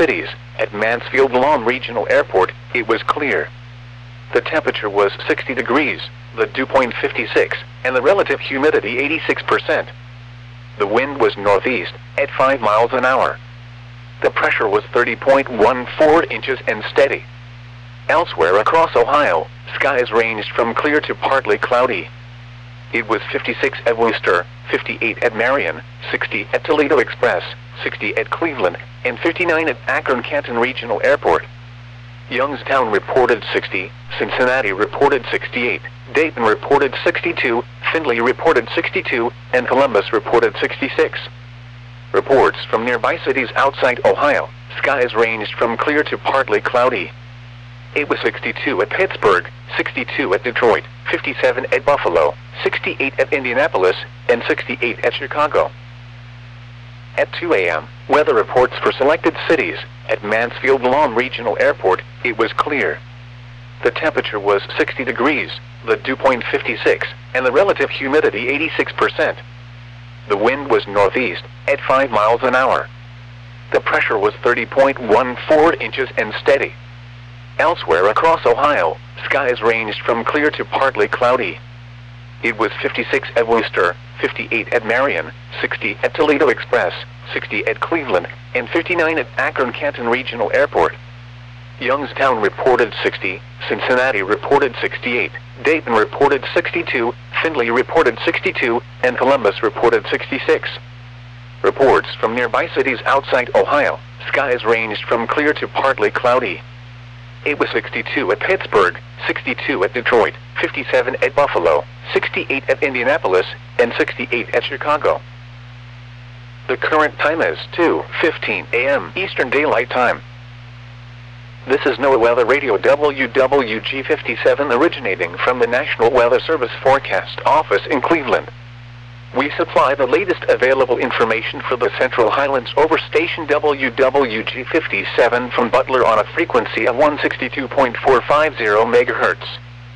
cities. At Mansfield Lawn Regional Airport, it was clear. The temperature was 60 degrees, the dew point 56, and the relative humidity 86%. The wind was northeast, at 5 miles an hour. The pressure was 30.14 inches and steady. Elsewhere across Ohio, skies ranged from clear to partly cloudy. It was 56 at Wooster, 58 at Marion, 60 at Toledo Express, 60 at Cleveland, and 59 at Akron-Canton Regional Airport. Youngstown reported 60, Cincinnati reported 68, Dayton reported 62, Findlay reported 62, and Columbus reported 66. Reports from nearby cities outside Ohio, skies ranged from clear to partly cloudy. It was 62 at Pittsburgh, 62 at Detroit, 57 at Buffalo, 68 at Indianapolis, and 68 at Chicago. At 2 a.m., weather reports for selected cities. At Mansfield Lawn Regional Airport, it was clear. The temperature was 60 degrees, the dew point 56, and the relative humidity 86%. The wind was northeast, at 5 miles an hour. The pressure was 30.14 inches and steady. Elsewhere across Ohio, skies ranged from clear to partly cloudy. It was 56 at Wooster, 58 at Marion, 60 at Toledo Express, 60 at Cleveland, and 59 at Akron-Canton Regional Airport. Youngstown reported 60, Cincinnati reported 68, Dayton reported 62, Findlay reported 62, and Columbus reported 66. Reports from nearby cities outside Ohio, skies ranged from clear to partly cloudy. It was 62 at Pittsburgh, 62 at Detroit, 57 at Buffalo, 68 at Indianapolis, and 68 at Chicago. The current time is 2:15 a.m. Eastern Daylight Time. This is NOAA Weather Radio WWG57 originating from the National Weather Service Forecast Office in Cleveland. We supply the latest available information for the Central Highlands over station WWG57 from Butler on a frequency of 162.450 MHz.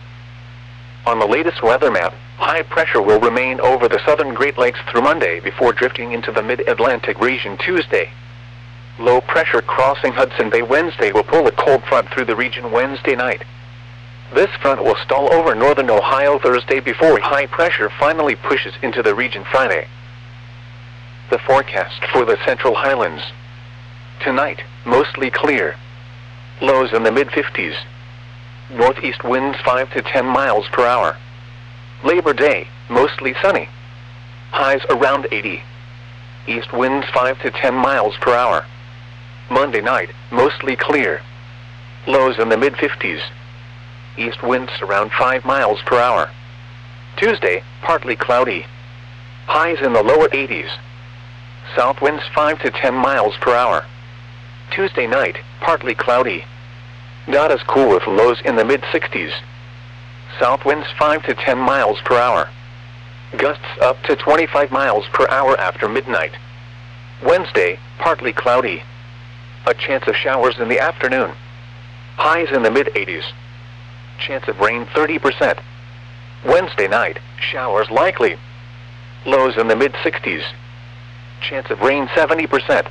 On the latest weather map, high pressure will remain over the southern Great Lakes through Monday before drifting into the mid-Atlantic region Tuesday. Low pressure crossing Hudson Bay Wednesday will pull a cold front through the region Wednesday night. This front will stall over northern Ohio Thursday before high pressure finally pushes into the region Friday. The forecast for the Central Highlands. Tonight, mostly clear. Lows in the mid-50s. Northeast winds 5 to 10 miles per hour. Labor Day, mostly sunny. Highs around 80. East winds 5 to 10 miles per hour. Monday night, mostly clear. Lows in the mid-50s. East winds around 5 miles per hour. Tuesday, partly cloudy. Highs in the lower 80s. South winds 5 to 10 miles per hour. Tuesday night, partly cloudy. Not as cool with lows in the mid-60s. South winds 5 to 10 miles per hour. Gusts up to 25 miles per hour after midnight. Wednesday, partly cloudy. A chance of showers in the afternoon. Highs in the mid-80s. Chance of rain 30%. Wednesday night, showers likely. Lows in the mid-60s. Chance of rain 70%.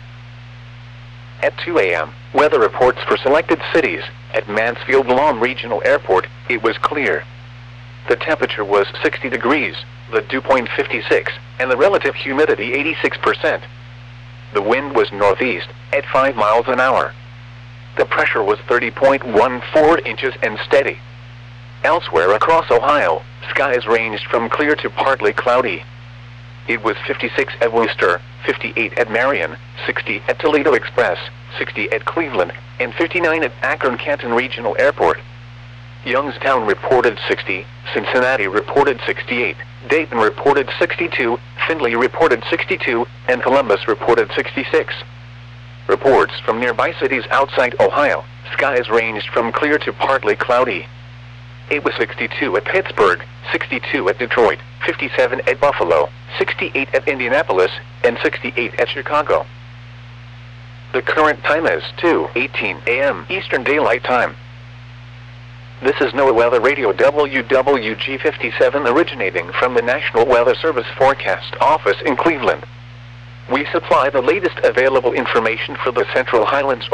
At 2 a.m., weather reports for selected cities. At Mansfield Lawn Regional Airport, it was clear. The temperature was 60 degrees, the dew point 56, and the relative humidity 86%. The wind was northeast, at 5 miles an hour. The pressure was 30.14 inches and steady. Elsewhere across Ohio, skies ranged from clear to partly cloudy. It was 56 at Wooster, 58 at Marion, 60 at Toledo Express, 60 at Cleveland, and 59 at Akron-Canton Regional Airport. Youngstown reported 60, Cincinnati reported 68, Dayton reported 62, Findlay reported 62, and Columbus reported 66. Reports from nearby cities outside Ohio, skies ranged from clear to partly cloudy. It was 62 at Pittsburgh, 62 at Detroit, 57 at Buffalo, 68 at Indianapolis, and 68 at Chicago. The current time is 2:18 a.m. Eastern Daylight Time. This is NOAA Weather Radio WWG57 originating from the National Weather Service Forecast Office in Cleveland. We supply the latest available information for the Central Highlands